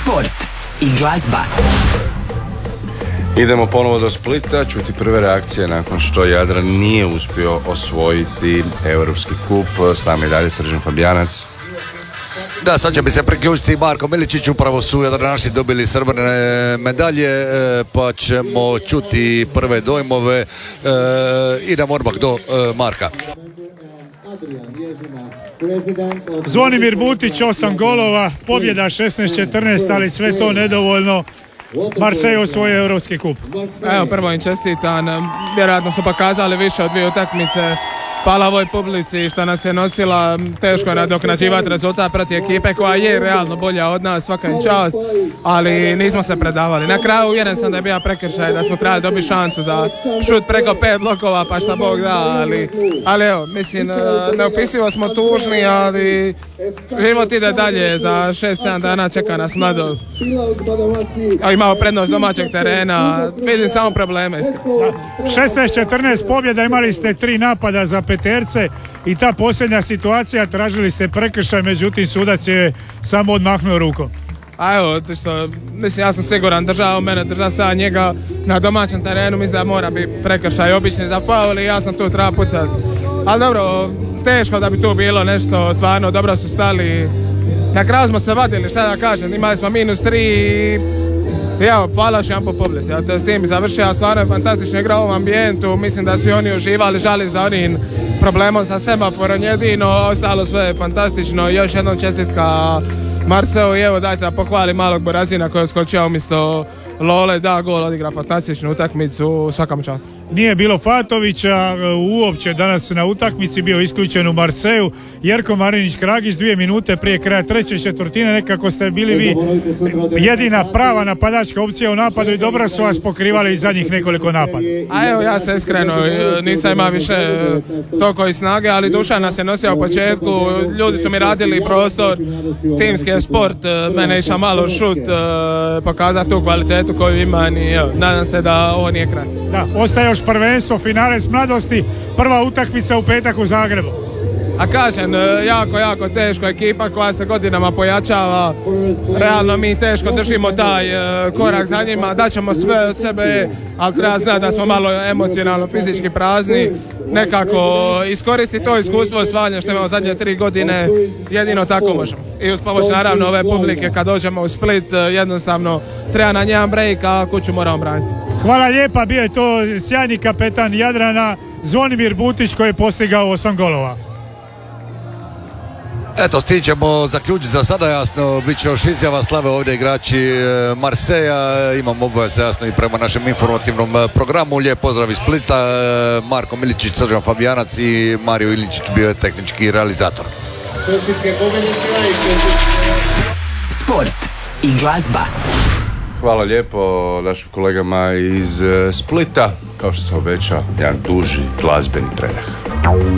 Sport i glazba. Idemo ponovo do Splita, čuti prve reakcije nakon što Jadran nije uspio osvojiti Europski kup. S nama je dalje Srđan Fabijanac. Da, sad će mi se priključiti Marko Miličić, upravo su Jadranaši dobili srebrne medalje, pa ćemo čuti prve dojmove. Idemo odmah do Marka. Zvonimir Butić 8 golova, pobjeda 16-14, ali sve to nedovoljno. Marseille osvojio Europski kup. Evo, prvo im čestitam, vjerojatno su pokazali više od 2 utakmice. Hvala ovoj publici što nas je nosila, teško je nadoknađivati rezultat protiv ekipe koja je realno bolja od nas, svaka im čast, ali nismo se predavali. Na kraju uvjeren sam da je bio prekršaj, da smo trebali dobiti šansu za šut preko 5 blokova, pa šta Bog da, ali evo, mislim, neopisivo smo tužni, ali život ide dalje, za 6-7 dana čeka nas mladost. Imamo prednost domaćeg terena, vidim samo probleme. 16-14 pobjeda, imali ste 3 napada za peterce i ta posljednja situacija, tražili ste prekršaj, međutim sudac je samo odmahnuo rukom. A evo, mislim, ja sam siguran, držao sa njega na domaćem terenu, mislim da mora biti prekršaj obični za faul i ja sam tu treba pucati. Ali dobro, teško da bi tu bilo nešto, stvarno dobro su stali. Na kraju smo se vadili, šta da kažem, imali smo -3 i evo, hvala još jedan po publici, ja to s tim završio, stvarno je fantastično igra u ovom ambijentu, mislim da su oni uživali, žali za onim problemom sa semaforom jedino, ostalo sve je fantastično, još jednom čestitka Marseille i evo dajte da pohvali malog Borazina koji je skočio umjesto Lole, da gol, odigra fantastičnu utakmicu, svakom čast. Nije bilo Fatovića uopće danas na utakmici, bio isključen u Marseju. Jerko Marinić-Kragić 2 minute prije kraja treće četvrtine, nekako ste bili vi jedina prava napadačka opcija u napadu i dobro su vas pokrivali iz zadnjih nekoliko napada. A evo, ja se iskreno nisam imao više toliko i snage, ali duša nas je nosila u početku, ljudi su mi radili prostor, timski je sport, mene išao malo šut, pokazati tu kvalitetu koju imam i evo, nadam se da ovo nije kraj. Da, ostaje još prvenstvo, finale s mladosti, prva utakmica u petak u Zagrebu. A kažem, jako teško, ekipa koja se godinama pojačava, realno mi teško držimo taj korak za njima, daćemo sve od sebe, ali treba znati da smo malo emocionalno, fizički prazni, nekako iskoristiti to iskustvo osvajanja što imamo zadnje 3 godine, jedino tako možemo. I uz pomoć naravno ove publike kad dođemo u Split, jednostavno treba na jedan break, a kuću moramo braniti. Hvala lijepa, bio je to sjajni kapetan Jadrana, Zvonimir Butić koji je postigao 8 golova. Eto, s tim ćemo zaključiti za sada, jasno, bit će još izjava, slave ovdje igrači Marseja, imamo obaveze jasno i prema našem informativnom programu. Lijep pozdrav iz Splita, Marko Miličić, Srđan Fabijanac i Mario Iličić bio je tehnički realizator. Sport i glazba. Hvala lijepo našim kolegama iz Splita, kao što se obeća, jedan duži glazbeni predah.